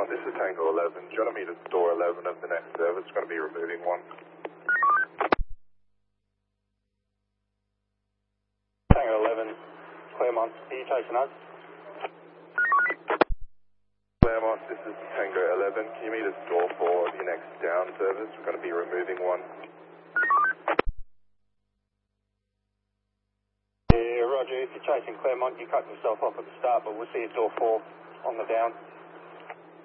Claremont, this is Tango 11. Do you want to meet at door 11 of the next service? It's going to be removing one. Tango 11, Claremont, are you chasing us? Claremont, this is Tango 11. Can you meet at door 4 of your next down service? We're going to be removing one. Yeah, roger. If you're chasing Claremont, you cut yourself off at the start, but we'll see you at door 4 on the down.